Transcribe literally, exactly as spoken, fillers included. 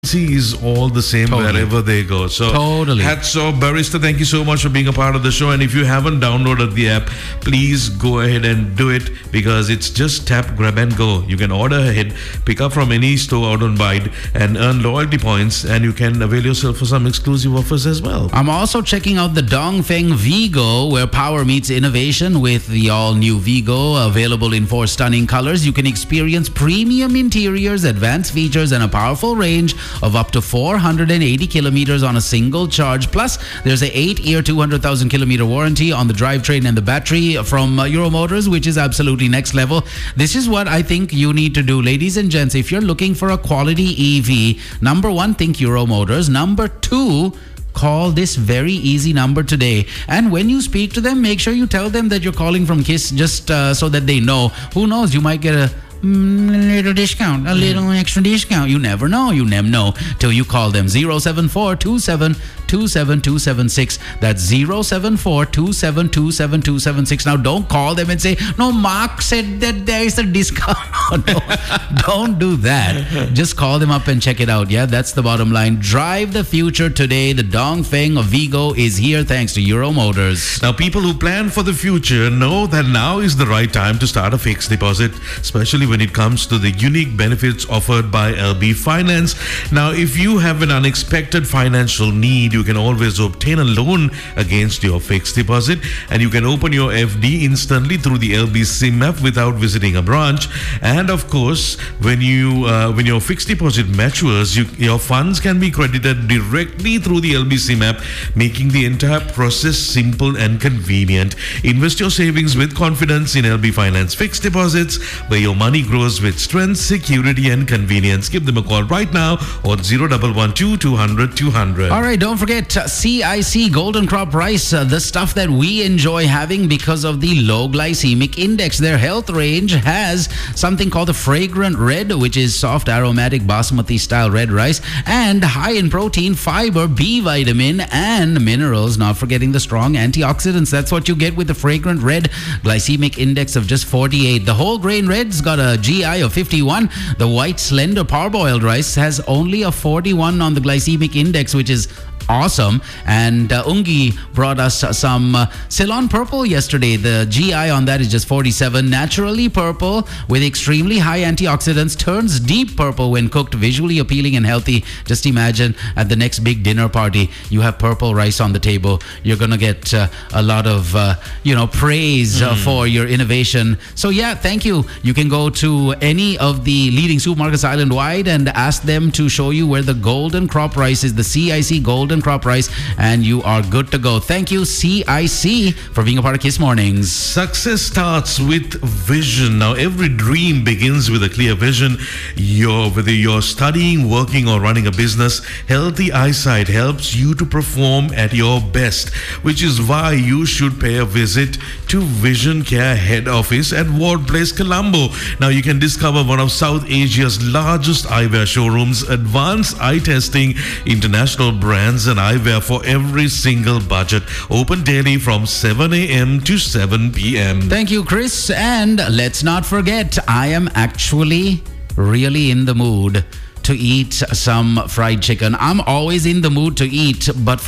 is all the same totally. Wherever they go. So totally. Hats off, Barista. Thank you so much for being a part of the show. And if you haven't downloaded the app, please go ahead and do it, because it's just tap, grab and go. You can order ahead, pick up from any store out on Bide and earn loyalty points, and you can avail yourself for some exclusive offers as well. I'm also checking out the Dongfeng Vigo, where power meets innovation with the all-new Vigo, available in four stunning colors. You can experience premium interiors, advanced features, and a powerful range of up to four hundred eighty kilometers on a single charge. Plus, there's an eight-year, two hundred thousand kilometer warranty on the drivetrain and the battery from uh, Euro Motors, which is absolutely next level. This is what I think you need to do, ladies and gents. If you're looking for a quality E V, number one, think Euro Motors. Number two, call this very easy number today. And when you speak to them, make sure you tell them that you're calling from KISS, just uh, so that they know. Who knows, you might get a Mm, little discount, a little extra discount. You never know. You never know till you call them. zero seven four two seven two seven two seven six. That's zero seven four two seven two seven two seven six. Now, don't call them and say, no, Mark said that there is a discount. No, don't do that. Just call them up and check it out. Yeah, that's the bottom line. Drive the future today. The Dongfeng Vigo is here thanks to Euro Motors. Now, people who plan for the future know that now is the right time to start a fixed deposit, especially when it comes to the unique benefits offered by L B Finance. Now, if you have an unexpected financial need, you can always obtain a loan against your fixed deposit, and you can open your F D instantly through the L B SIM app without visiting a branch. And of course, when you uh, when your fixed deposit matures, you, your funds can be credited directly through the L B SIM app, making the entire process simple and convenient. Invest your savings with confidence in L B Finance fixed deposits, where your money grows with strength, security and convenience. Give them a call right now on zero one one two two hundred two hundred. All right, don't forget uh, C I C Golden Crop Rice, uh, the stuff that we enjoy having because of the low glycemic index. Their health range has something called the Fragrant Red, which is soft aromatic basmati style red rice, and high in protein, fiber, B vitamin and minerals, not forgetting the strong antioxidants. That's what you get with the Fragrant Red. Glycemic index of just forty-eight. The whole grain red's got a G I of fifty-one. The white slender parboiled rice has only a forty-one on the glycemic index, which is awesome. And uh, Ungi brought us uh, some uh, Ceylon Purple yesterday. The G I on that is just forty-seven. Naturally purple with extremely high antioxidants, turns deep purple when cooked, visually appealing and healthy. Just imagine at the next big dinner party, you have purple rice on the table. You're gonna get uh, a lot of uh, you know praise mm. uh, for your innovation. So yeah, thank you. You can go to any of the leading supermarkets island-wide and ask them to show you where the Golden Crop Rice is, the C I C Golden Crop Rice, and you are good to go. Thank you, C I C, for being a part of KISS Mornings. Success starts with vision. Now, every dream begins with a clear vision. You're, whether you're studying, working, or running a business, healthy eyesight helps you to perform at your best, which is why you should pay a visit to Vision Care Head Office at Ward Place, Colombo. Now, you can discover one of South Asia's largest eyewear showrooms, advanced eye testing, international brands, and eyewear for every single budget. Open daily from seven a.m. to seven p.m. Thank you, Chris. And let's not forget, I am actually really in the mood to eat some fried chicken. I'm always in the mood to eat, but